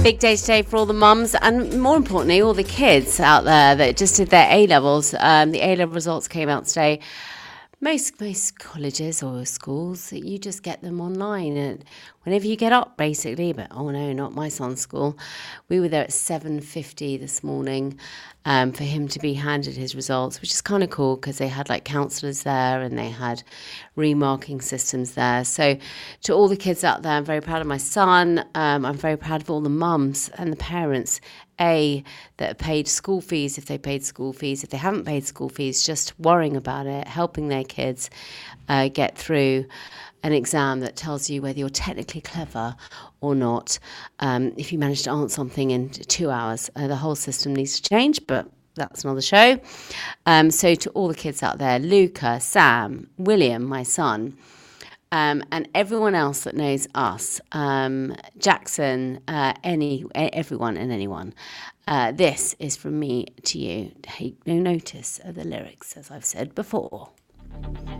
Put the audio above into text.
Big day today for all the mums and, more importantly, all the kids out there that just did their A-levels. The A-level results came out today. Most colleges or schools, you just get them online and whenever you get up, basically. But oh no, not my son's school. We were there at 7:50 this morning for him to be handed his results, which is kind of cool because they had like counsellors there and they had remarking systems there. So to all the kids out there, I'm very proud of my son. I'm very proud of all the mums and the parents that have paid school fees, if they paid school fees, if they haven't paid school fees, just worrying about it, helping their kids get through an exam that tells you whether you're technically clever or not. If you manage to answer something in 2 hours, the whole system needs to change, but that's another show. So to all the kids out there, Luca, Sam, William, my son, and everyone else that knows us, Jackson, everyone and anyone. This is from me to you. Take no notice of the lyrics, as I've said before.